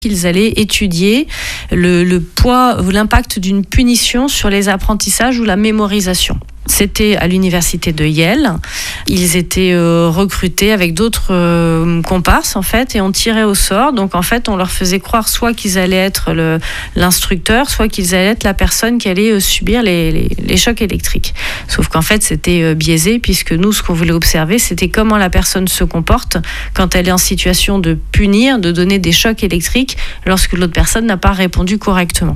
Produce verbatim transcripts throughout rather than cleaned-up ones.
qu'ils allaient étudier le, le poids ou l'impact d'une punition sur les apprentissages ou la mémorisation. C'était à l'université de Yale. Ils étaient euh, recrutés avec d'autres euh, comparses en fait, et on tirait au sort. Donc en fait, on leur faisait croire soit qu'ils allaient être le, l'instructeur, soit qu'ils allaient être la personne qui allait euh, subir les, les, les chocs électriques. Sauf qu'en fait, c'était euh, biaisé, puisque nous, ce qu'on voulait observer, c'était comment la personne se comporte quand elle est en situation de punir, de donner des chocs électriques, lorsque l'autre personne n'a pas répondu correctement.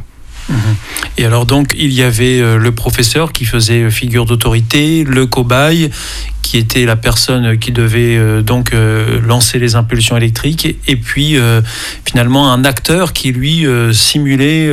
Et alors donc il y avait le professeur qui faisait figure d'autorité, le cobaye qui était la personne qui devait donc lancer les impulsions électriques, et puis finalement un acteur qui lui simulait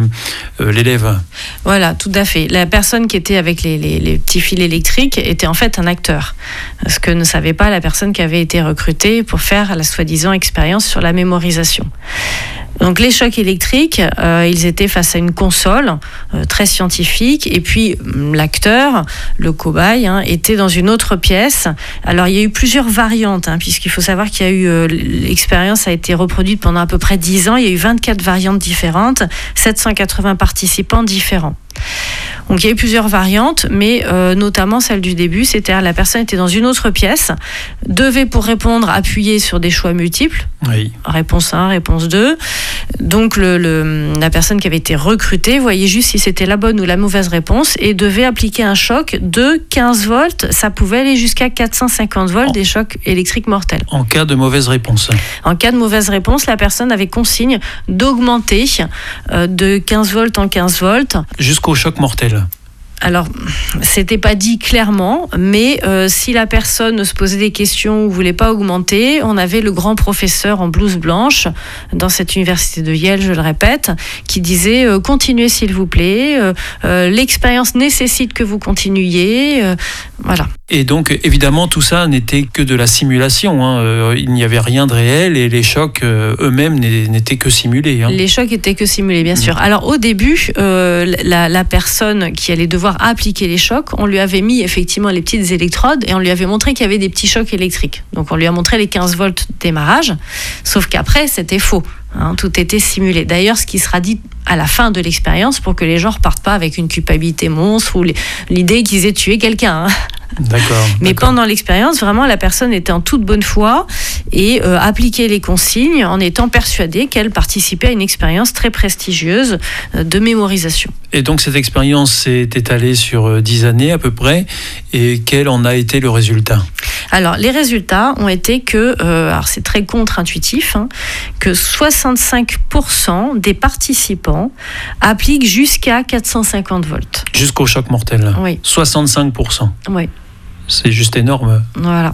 l'élève. Voilà, tout à fait. La personne qui était avec les, les, les petits fils électriques était en fait un acteur, ce que ne savait pas la personne qui avait été recrutée pour faire la soi-disant expérience sur la mémorisation. Donc les chocs électriques, euh, ils étaient face à une console euh, très scientifique, et puis l'acteur, le cobaye, hein, était dans une autre pièce. Alors il y a eu plusieurs variantes, hein, puisqu'il faut savoir qu'il y a eu euh, l'expérience a été reproduite pendant à peu près dix ans. Il y a eu vingt-quatre variantes différentes, sept cent quatre-vingts participants différents. Donc il y a eu plusieurs variantes, mais euh, notamment celle du début, c'est-à-dire la personne était dans une autre pièce, devait pour répondre appuyer sur des choix multiples, oui. Réponse un, réponse deux. Donc le, le, la personne qui avait été recrutée voyait juste si c'était la bonne ou la mauvaise réponse et devait appliquer un choc de quinze volts. Ça pouvait aller jusqu'à quatre cent cinquante volts, en, des chocs électriques mortels. En cas de mauvaise réponse. En cas de mauvaise réponse, la personne avait consigne d'augmenter euh, de quinze volts en quinze volts. Jusqu'au choc mortel. Alors, c'était pas dit clairement, mais euh, si la personne se posait des questions ou voulait pas augmenter, on avait le grand professeur en blouse blanche dans cette université de Yale, je le répète, qui disait euh, continuez s'il vous plaît, euh, euh, l'expérience nécessite que vous continuiez, euh, voilà. Et donc, évidemment, tout ça n'était que de la simulation. Hein. Euh, il n'y avait rien de réel, et les chocs euh, eux-mêmes n'étaient que simulés. Hein. Les chocs étaient que simulés, bien sûr. Mmh. Alors, au début, euh, la, la personne qui allait devoir appliquer les chocs, on lui avait mis effectivement les petites électrodes et on lui avait montré qu'il y avait des petits chocs électriques. Donc, on lui a montré les quinze volts de démarrage, sauf qu'après, c'était faux. Hein, tout était simulé. D'ailleurs, ce qui sera dit à la fin de l'expérience pour que les gens ne repartent pas avec une culpabilité monstre ou l'idée qu'ils aient tué quelqu'un. Hein. D'accord. Mais d'accord. Pendant l'expérience, vraiment, la personne était en toute bonne foi et euh, appliquait les consignes en étant persuadée qu'elle participait à une expérience très prestigieuse euh, de mémorisation. Et donc, cette expérience s'est étalée sur dix années à peu près. Et quel en a été le résultat ? Alors, les résultats ont été que, euh, alors c'est très contre-intuitif, hein, que soixante-cinq pour cent des participants appliquent jusqu'à quatre cent cinquante volts. Jusqu'au choc mortel. Oui. soixante-cinq pour cent. Oui. C'est juste énorme. Voilà.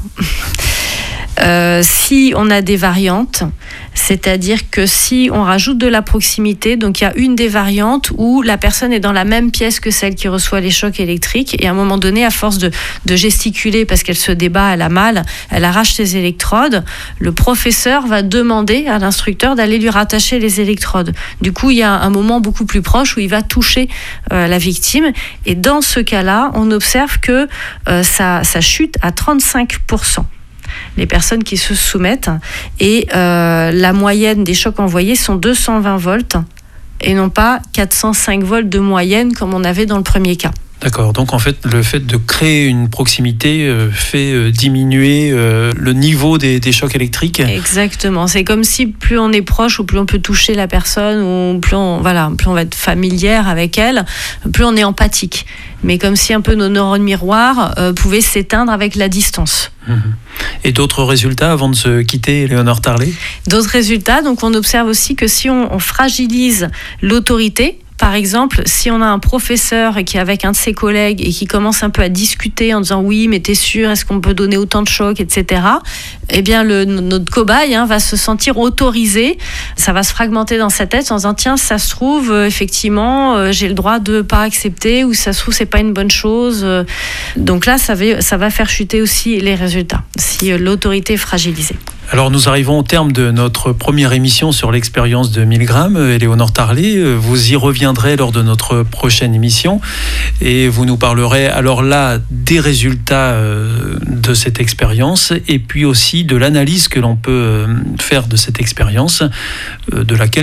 Euh, si on a des variantes, c'est-à-dire que si on rajoute de la proximité, donc il y a une des variantes où la personne est dans la même pièce que celle qui reçoit les chocs électriques, et à un moment donné, à force de, de gesticuler parce qu'elle se débat, elle a mal, elle arrache ses électrodes, le professeur va demander à l'instructeur d'aller lui rattacher les électrodes. Du coup, il y a un moment beaucoup plus proche où il va toucher euh, la victime, et dans ce cas-là, on observe que euh, ça, ça chute à trente-cinq pour cent. Les personnes qui se soumettent, et euh, la moyenne des chocs envoyés sont deux cent vingt volts et non pas quatre cent cinq volts de moyenne comme on avait dans le premier cas. D'accord, donc en fait, le fait de créer une proximité euh, fait euh, diminuer euh, le niveau des, des chocs électriques. Exactement, c'est comme si plus on est proche ou plus on peut toucher la personne, ou plus on, voilà, plus on va être familière avec elle, plus on est empathique. Mais comme si un peu nos neurones miroirs euh, pouvaient s'éteindre avec la distance. Mmh. Et d'autres résultats avant de se quitter, Léonore Tarlet ? D'autres résultats, donc on observe aussi que si on, on fragilise l'autorité, par exemple, si on a un professeur qui est avec un de ses collègues et qui commence un peu à discuter en disant « oui, mais t'es sûr, est-ce qu'on peut donner autant de chocs, et cetera » Eh bien, le, notre cobaye hein, va se sentir autorisé, ça va se fragmenter dans sa tête en disant « tiens, ça se trouve, euh, effectivement, euh, j'ai le droit de ne pas accepter, ou ça se trouve, c'est pas une bonne chose. » Donc là, ça va, ça va faire chuter aussi les résultats, si euh, l'autorité est fragilisée. Alors nous arrivons au terme de notre première émission sur l'expérience de Milgram. Éléonore Tarlet, vous y reviendrez lors de notre prochaine émission et vous nous parlerez alors là des résultats de cette expérience et puis aussi de l'analyse que l'on peut faire de cette expérience, de laquelle